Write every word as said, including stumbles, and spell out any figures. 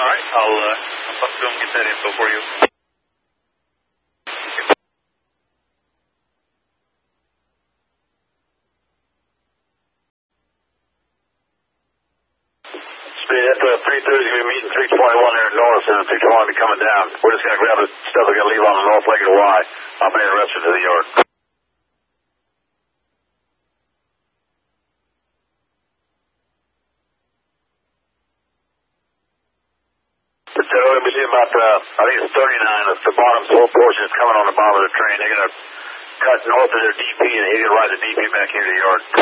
All right, I'll, uh, I'll talk to him and get that info for you. Speed at uh, three thirty, going to be meeting three twenty-one there at North, and three twenty-one will be coming down. We're just going to grab the stuff we're going to leave on the north leg of the Y. I'll bring the rest into the yard. So we're going to be leaving about, uh, I think it's thirty-nine. That's the bottom whole portion is coming on the bottom of the train. They're going to cut north of their D P and he's going to ride the D P back here to the yard.